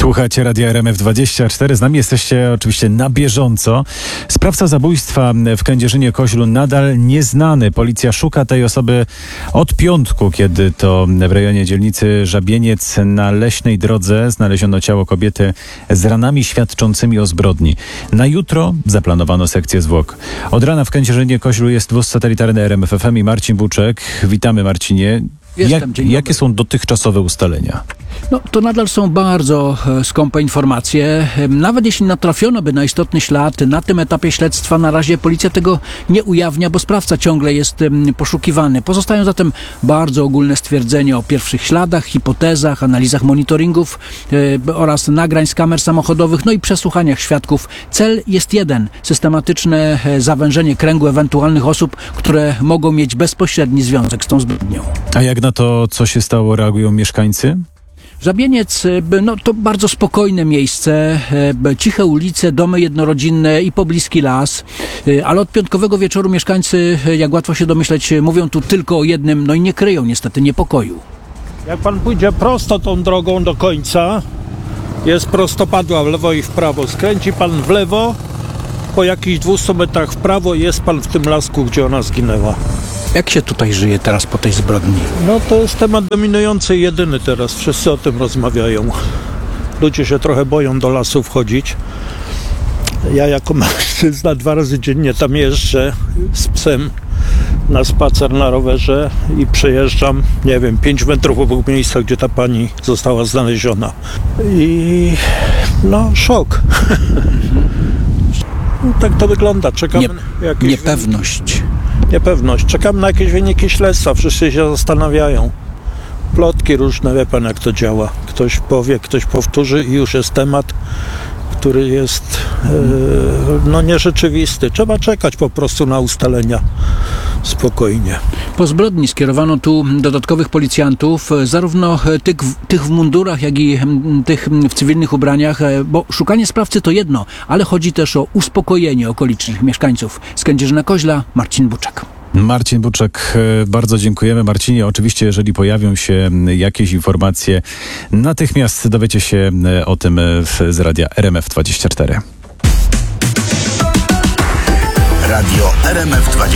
Słuchacie Radia RMF24. Z nami jesteście oczywiście na bieżąco. Sprawca zabójstwa w Kędzierzynie-Koźlu nadal nieznany. Policja szuka tej osoby od piątku, kiedy to w rejonie dzielnicy Żabieniec na leśnej drodze znaleziono ciało kobiety z ranami świadczącymi o zbrodni. Na jutro zaplanowano sekcję zwłok. Od rana w Kędzierzynie-Koźlu jest wóz satelitarny RMF FM i Marcin Buczek. Witamy, Marcinie. Jakie są dotychczasowe ustalenia? No, to nadal są bardzo skąpe informacje. Nawet jeśli natrafiono by na istotny ślad, na tym etapie śledztwa na razie policja tego nie ujawnia, bo sprawca ciągle jest poszukiwany. Pozostają zatem bardzo ogólne stwierdzenia o pierwszych śladach, hipotezach, analizach monitoringów oraz nagrań z kamer samochodowych, no i przesłuchaniach świadków. Cel jest jeden: systematyczne zawężenie kręgu ewentualnych osób, które mogą mieć bezpośredni związek z tą zbrodnią. A jak na to, co się stało, reagują mieszkańcy? Żabieniec, no to bardzo spokojne miejsce, ciche ulice, domy jednorodzinne i pobliski las, ale od piątkowego wieczoru mieszkańcy, jak łatwo się domyśleć, mówią tu tylko o jednym, no i nie kryją niestety niepokoju. Jak pan pójdzie prosto tą drogą do końca, jest prostopadła w lewo i w prawo. Skręci pan w lewo, po jakichś 200 metrach w prawo jest pan w tym lasku, gdzie ona zginęła. Jak się tutaj żyje teraz po tej zbrodni? No to jest temat dominujący i jedyny teraz. Wszyscy o tym rozmawiają. Ludzie się trochę boją do lasu wchodzić. Ja jako mężczyzna 2 razy dziennie tam jeżdżę z psem na spacer na rowerze i przejeżdżam, 5 metrów obok miejsca, gdzie ta pani została znaleziona. I no szok. Tak to wygląda. Czekamy na jakieś niepewność. Czekamy na jakieś wyniki śledztwa. Wszyscy się zastanawiają. Plotki różne, wie pan jak to działa. Ktoś powie, ktoś powtórzy i już jest temat, który jest nierzeczywisty. Trzeba czekać po prostu na ustalenia spokojnie. Po zbrodni skierowano tu dodatkowych policjantów, zarówno tych w mundurach, jak i tych w cywilnych ubraniach, bo szukanie sprawcy to jedno, ale chodzi też o uspokojenie okolicznych mieszkańców. Z Kędzierzyna-Koźla, Marcin Buczek. Marcin Buczek, bardzo dziękujemy. Marcinie, oczywiście jeżeli pojawią się jakieś informacje, natychmiast dowiecie się o tym z radia RMF24. Radio RMF24.